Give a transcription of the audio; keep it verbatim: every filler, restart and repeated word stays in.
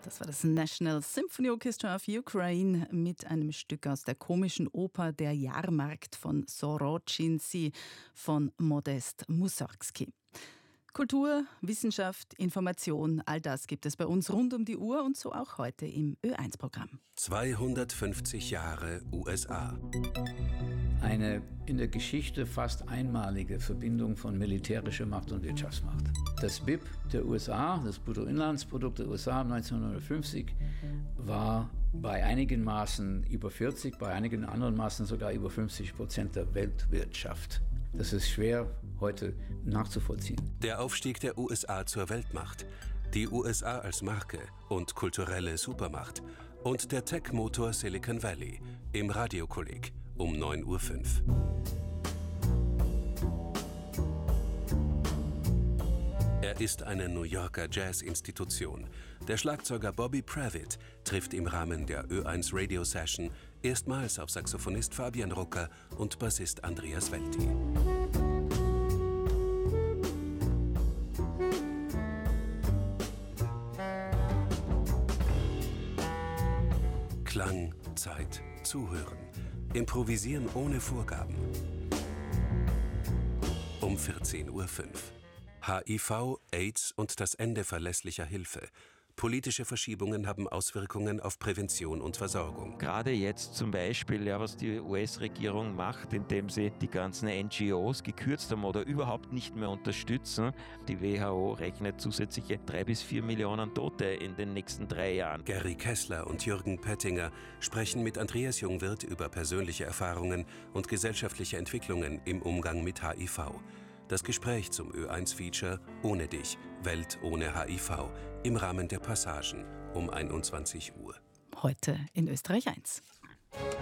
Das war das National Symphony Orchestra of Ukraine mit einem Stück aus der komischen Oper Der Jahrmarkt von Soroczyńcy von Modest Mussorgsky. Kultur, Wissenschaft, Information, all das gibt es bei uns rund um die Uhr und so auch heute im Ö eins Programm. zweihundertfünfzig Jahre U S A. Eine in der Geschichte fast einmalige Verbindung von militärischer Macht und Wirtschaftsmacht. Das B I P der U S A, das Bruttoinlandsprodukt der U S A neunzehnhundertfünfzig, war bei einigen Maßen über vierzig, bei einigen anderen Maßen sogar über fünfzig Prozent der Weltwirtschaft. Das ist schwer heute nachzuvollziehen. Der Aufstieg der U S A zur Weltmacht, die U S A als Marke und kulturelle Supermacht und der Tech-Motor Silicon Valley im Radiokolleg um neun Uhr fünf. Er ist eine New Yorker Jazz-Institution. Der Schlagzeuger Bobby Pravitt trifft im Rahmen der Ö eins Radio Session erstmals auf Saxophonist Fabian Rucker und Bassist Andreas Welti. Klang, Zeit, Zuhören. Improvisieren ohne Vorgaben. Um vierzehn Uhr fünf. H I V, AIDS und das Ende verlässlicher Hilfe. Politische Verschiebungen haben Auswirkungen auf Prävention und Versorgung. Gerade jetzt zum Beispiel, ja, was die U S-Regierung macht, indem sie die ganzen N G Os gekürzt haben oder überhaupt nicht mehr unterstützen. Die W H O rechnet zusätzliche drei bis vier Millionen Tote in den nächsten drei Jahren. Gary Kessler und Jürgen Pettinger sprechen mit Andreas Jungwirth über persönliche Erfahrungen und gesellschaftliche Entwicklungen im Umgang mit H I V. Das Gespräch zum Ö eins Feature Ohne dich, Welt ohne H I V im Rahmen der Passagen um einundzwanzig Uhr. Heute in Österreich eins.